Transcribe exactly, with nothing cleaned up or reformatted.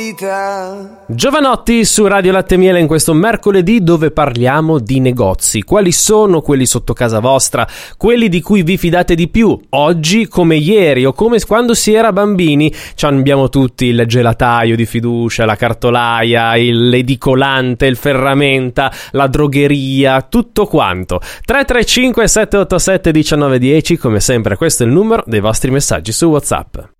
vita. Giovanotti su Radio Latte e Miele in questo mercoledì, dove parliamo di negozi. Quali sono quelli sotto casa vostra? Quelli di cui vi fidate di più? Oggi come ieri o come quando si era bambini? Ci abbiamo tutti il gelataio di fiducia, la cartolaia, il- l'edicolante, il ferramenta, la drogheria, tutto quanto. tre tre cinque sette otto sette uno nove uno zero, come sempre questo è il numero dei vostri messaggi su WhatsApp.